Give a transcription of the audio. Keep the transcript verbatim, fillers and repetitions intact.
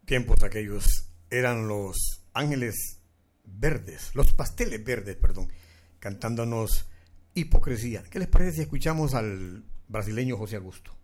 Tiempos aquellos eran los Ángeles Verdes, los Pasteles Verdes, perdón, cantándonos Hipocresía. ¿Qué les parece si escuchamos al brasileño José Augusto?